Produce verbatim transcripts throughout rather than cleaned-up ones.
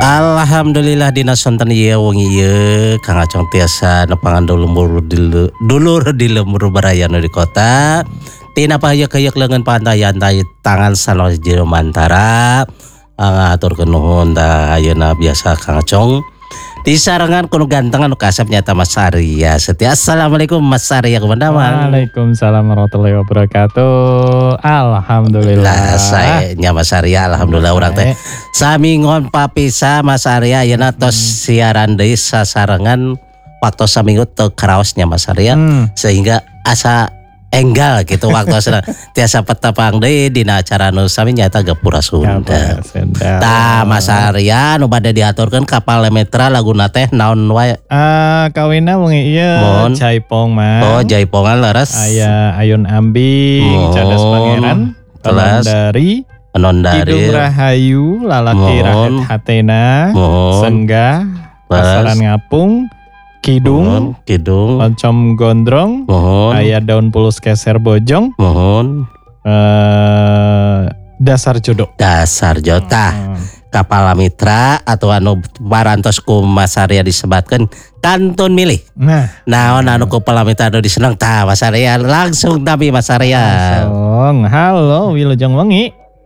Alhamdulillah dina sonten ieu wengi ieu Kang Acong tiasa nepangan dulur di dulur di lembur barayana di kota. Tina pahayak-hayak leungeun pantayan tai tangan salos jero mantara. Ngaturkeun nuhun da ayeuna biasa Kang Acong. Disarengan kuno ganteng anu kasep nyata Mas Arya Setia. Assalamualaikum Mas Arya kumandaman. Waalaikumsalam warahmatullahi wabarakatuh. Alhamdulillah. Lah saya nya Mas Arya alhamdulillah urang teh samingon papisa Mas Arya ayeuna tos siaran deui sasarengan waktu saminggu teu karaosnya Mas Arya hmm. sehingga asa enggal gitu waktu asana tiasa petepang deui dina acara nu sami nyaeta Gapura Sunda. Tah Mas Arya nu bade diaturkeun kapal Lemetra laguna teh naon wae? Ah kawina wengi ieu Jaipong mah. Oh Jaipongan leres. Aya Ayun Ambing, Cadas Pangeran, Anondari, Anondari, Kidung Rahayu, lalaki rakyat hatena, Senggah, Pasaran Ngapung, Kidung, mohon, Kidung, Oncom Gondrong, mohon, aya Daun Pulus Keser Bojong, mohon, uh, Dasar Jodoh, Dasar Jota, hmm. Kapal Mitra atau anu parantos ku Mas Arya disebatkan kantun milih. Nah, naon anu ku Palamitra anu diseneng tah Mas Arya langsung tapi Mas Arya. Langsung, halo Wilujeng Wengi.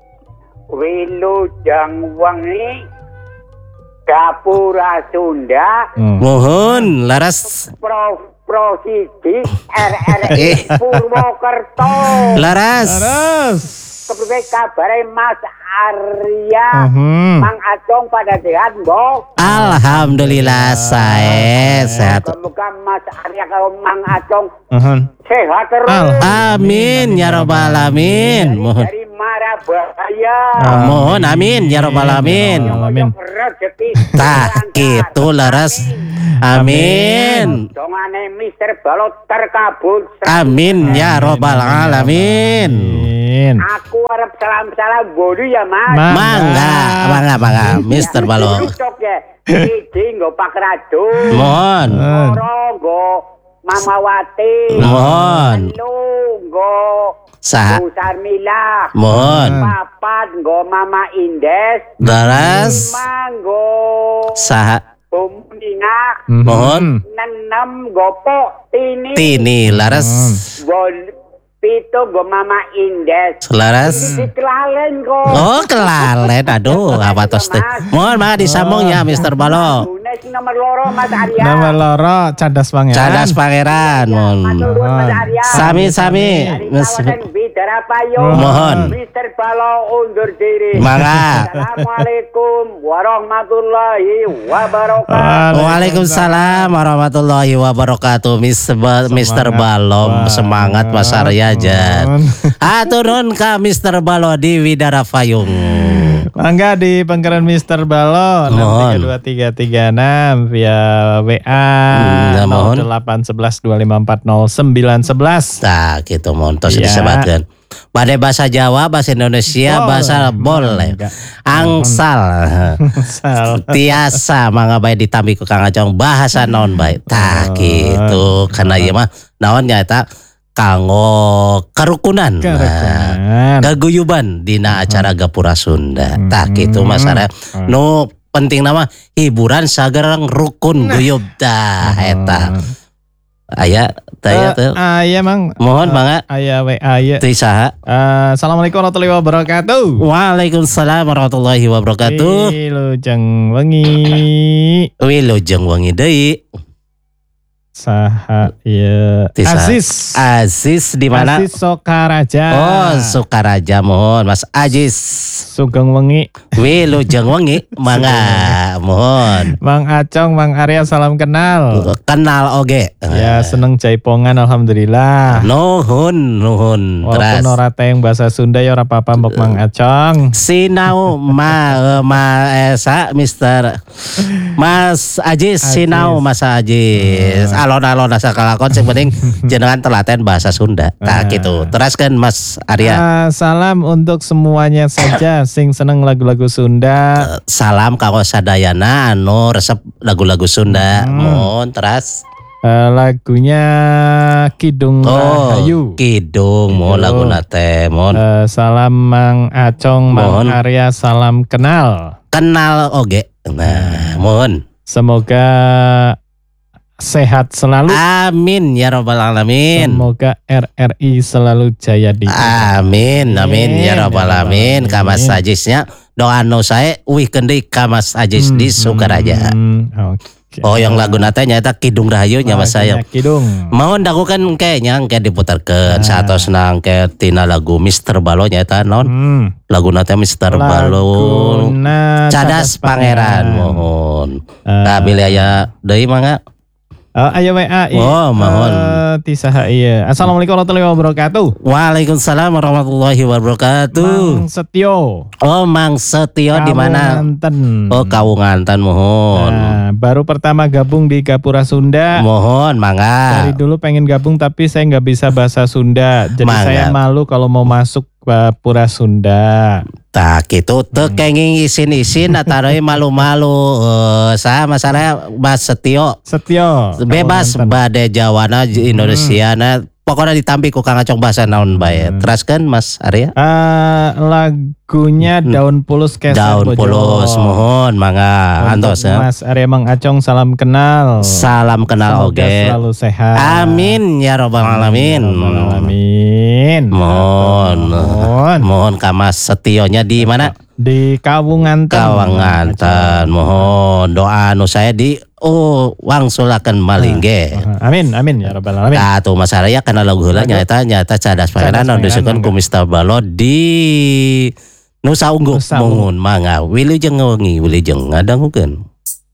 Wilujeng Wengi. Gapura Sunda, hmm. mohon laras Pro Prosidi R R I Purwokerto. Laras. Laras. Kepriwe kabare Mas Arya, uh-huh. Mang Acong pada sehat, Mbok? Alhamdulillah saya sehat. Semoga Mas Arya kalau Mang Acong uh-huh. sehat terus. Amin ya rabbal alamin. Mohon. Dari mara bahaya. Uh, mohon amin ya rabbal alamin. Amin. Tah kitu laras. Amin. Dongane Mister Balot terkabul. Amin ya rabbal alamin. Aku harap salam-salam bodi ya Mas. Mangga, mangga, mangga, Mister Balot. Iki nggo Pak Radu. Mohon. Loro nggo Mamawati. Mohon. Nggo Saha. Bu Sarmila. Mohon. Papat nggo Mama Indes. Daras. Lima nggo Saha. Bumdina. Mohon. Enam nggo Pok Tini. Tini laras. Itu gue Mama Indes. Selaras. Di kelalen kok. Oh kelalen. Aduh apa tos teh. Mohon mah disambung ya Mister Balo. Nomor loro Mas Arya. Nomor loro Cadas Pangeran. Cadas Pangeran. Mohon. Sami-sami. Mohon. Mister Balo undur diri. Mangga. Assalamualaikum warahmatullahi wabarakatuh. Waalaikumsalam warahmatullahi wabarakatuh. Mister Balo semangat Mas Arya. Atur nuhun ka Mister Balo di Widara Fayung. Mangga di pangkaran Mister Balo enam tiga dua tiga tiga enam via W A nol delapan sebelas dua lima empat nol sembilan sebelas. Tah gitu mohon tos disebatkeun. Bade bahasa Jawa, bahasa Indonesia, boleh. Bahasa boleh. Angsal. Tiasa mangga bae ditambi ku Kang Acong bahasa naon bae. Tah gitu kana ieu mah naon nyaeta kanggo kerukunan, kerukunan. Nah, keguyuban dina acara Gapura Sunda. Hmm. Tah kitu Mas Arya. Hmm. Nu penting nama hiburan sagerang rukun guyub tah eta. Aya taya teh. Aya Mang. Mohon mangga. Aya W A ieu. Teu saha? Assalamualaikum warahmatullahi wabarakatuh. Waalaikumsalam warahmatullahi wabarakatuh. Wilujeng Wengi. Wilujeng Wengi deui. Saha ya Aziz Aziz di mana? Aziz Sokaraja. Oh Sokaraja mohon Mas Aziz Sugeng Wengi Wilujeng Wengi mangga mohon Mang Acong Mang Arya salam kenal kenal oge ya seneng Jaipongan alhamdulillah nuhun nuhun walaupun ora teh yang bahasa Sunda ya ora apa-apa mbok Mang Acong sinau ma ma esa Mister Mas Aziz sinau Mas Aziz alon-alon asa kalakon sing penting jenengan telaten bahasa Sunda. Tah gitu. Teruskan Mas Arya. Uh, salam untuk semuanya saja sing seneng lagu-lagu Sunda. Uh, salam kanggo sadayana anu resep lagu-lagu Sunda. Hmm. Mohon teras. Uh, lagunya Kidung Rahayu. Oh, Kidung, mohon laguna teh, mohon. Uh, salam Mang Acong, Mang Arya, salam kenal. Kenal oge. Nah, mohon. Semoga sehat selalu. Amin ya rabbal alamin. Semoga R R I selalu jaya di. Amin, amin ya rabbal alamin. Kamas sajisnya doa no saya wih kendi kamas ajis Hmm, di Sukaraja. Hmm, oke. Oh yang lagu nata nyata Kidung Rahayu nya mas saya. Kidung. Mau dagukan kayaknya kayak diputarkan satu senang kayak tina lagu Mister Balo nyata non. Hmm. Lagu nata Mister Balo. Laguna Cadas Pangeran mohon. Nah bila ya deui mangga. Uh, ayo W A. Oh, mohon. Uh, tisaha iya. Assalamualaikum warahmatullahi wabarakatuh. Waalaikumsalam warahmatullahi wabarakatuh. Mang Setio. Oh, Mang Setio di mana? Kawunganten. Oh, Kawunganten mohon. Nah, baru pertama gabung di Gapura Sunda. Mohon, mangga. Dari dulu pengen gabung tapi saya nggak bisa bahasa Sunda. Jadi Mangga. saya malu kalau mau masuk Gapura Sunda. Tak gitu tuh kenging isin-isin atarai malu-malu uh, sama masalah Mas Setio. Setio. Bebas bade Jawana Indonesia na pokoknya ditampi ku Kang Acong bahasa naon bae. Teraskeun Mas Arya. Uh, lagunya Daun Pulus Keser Daun Bojo. Pulus mohon mangga antos ya. Mas Arya Mang Acong salam kenal. Salam kenal Semoga oge. selalu sehat. Amin ya rabbal alamin. Amin. Mohon. Mohon. Mohon ka Mas Setionya di mana? Di Kawunganten. Kawunganten. Mohon doa anu saya di oh wangsulakeun malingge. Amin amin ya rabbal alamin. Ah tuh Mas Arya kana lagu heula nyata nyata Cadas Pangeran anu disukeun ku Mister Balo di Nusa Unggul. Nusa Unggul. Mohon mangga wilujeng wengi wilujeng ngadangukeun.